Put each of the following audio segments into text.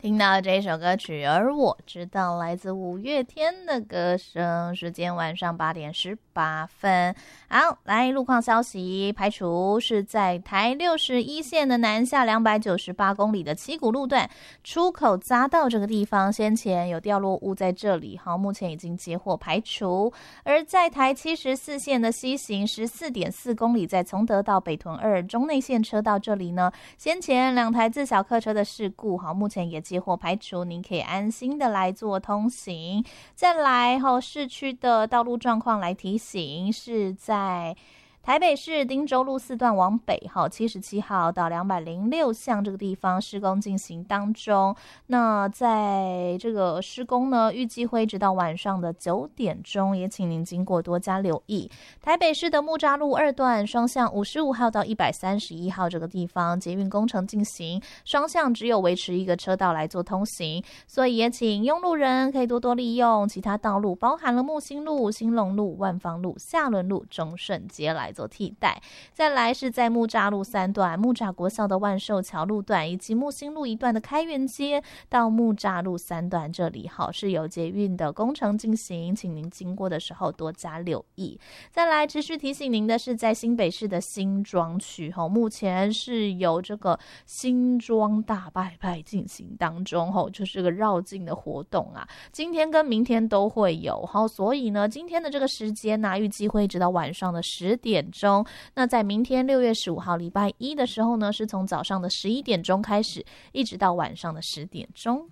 听到这首歌曲，而我知道来自五月天的歌声。时间晚上8点18分。好，来路况消息，排除是在台61线的南下298公里的七股路段出口匝道这个地方，先前有掉落物在这里，好，目前已经接获排除。而在台74线的西行14.4公里，在崇德到北屯2中内线车道这里呢，先前2台自小客车的事故，好，目前也接获排除，您可以安心的来做通行。再来市区的道路状况来提醒，是在台北市汀州路4段往北77号到206巷这个地方施工进行当中。那在这个施工呢，预计会直到晚上的9点钟，也请您经过多加留意。台北市的木栅路2段双向55号到131号这个地方捷运工程进行，双向只有维持一个车道来做通行，所以也请拥路人可以多多利用其他道路，包含了木星路、兴隆路、万芳路、下仑路、中顺街来做替代。再来是在木栅路3段木栅国小的万寿桥路段，以及木星路1段的开元街到木栅路3段这里是有捷运的工程进行，请您经过的时候多加留意。再来持续提醒您的是在新北市的新庄区，目前是有这个新庄大拜拜进行当中，就是个绕境的活动啊，今天跟明天都会有，所以呢今天的这个时间呢，预计会一直到晚上的10点钟。那在明天6月15号礼拜一的时候呢，是从早上的11点钟开始，一直到晚上的10点钟。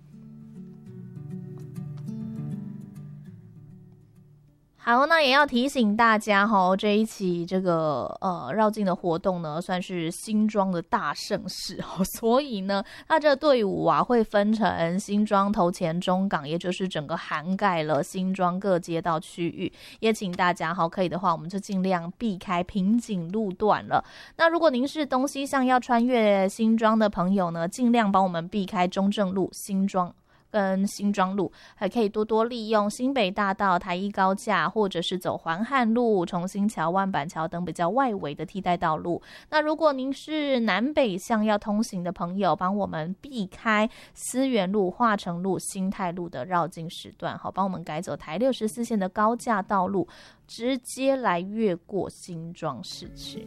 好，那也要提醒大家这一期这个绕境的活动呢，算是新庄的大盛事所以呢，它这个队伍啊会分成新庄、头前、中港，也就是整个涵盖了新庄各街道区域。也请大家可以的话，我们就尽量避开瓶颈路段了。那如果您是东西向要穿越新庄的朋友呢，尽量帮我们避开中正路、新庄跟新庄路，还可以多多利用新北大道、台一高架，或者是走环汉路、重新桥、万板桥等比较外围的替代道路。那如果您是南北向要通行的朋友，帮我们避开思源路、化成路、新泰路的绕境时段，帮我们改走台64线的高架道路，直接来越过新庄市区。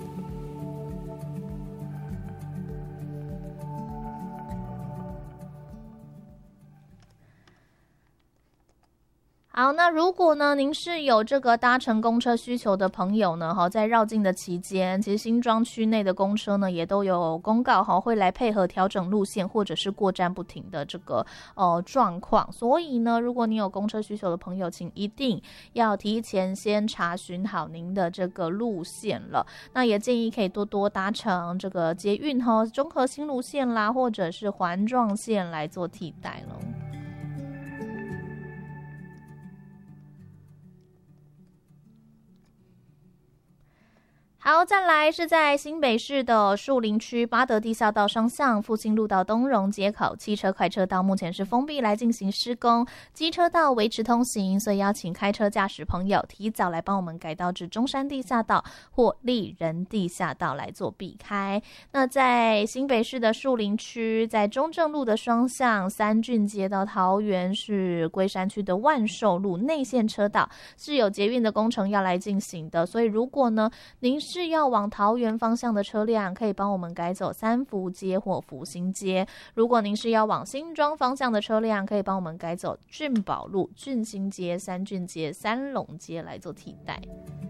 好，那如果呢您是有这个搭乘公车需求的朋友呢，在绕境的期间，其实新庄区内的公车呢也都有公告会来配合调整路线或者是过站不停的这个状况。所以呢，如果你有公车需求的朋友，请一定要提前先查询好您的这个路线了。那也建议可以多多搭乘这个捷运中和新路线啦，或者是环状线来做替代了。好，再来是在新北市的树林区八德地下道双向复兴路到东荣街口，汽车快车道目前是封闭来进行施工，机车道维持通行，所以邀请开车驾驶朋友提早来帮我们改道至中山地下道或立人地下道来做避开。那在新北市的树林区，在中正路的双向三郡街到桃园市龟山区的万寿路内线车道是有捷运的工程要来进行的，所以如果呢您是要往桃园方向的车辆，可以帮我们改走三福街或福兴街。如果您是要往新庄方向的车辆，可以帮我们改走俊宝路、俊兴街、三郡街、三龙街来做替代。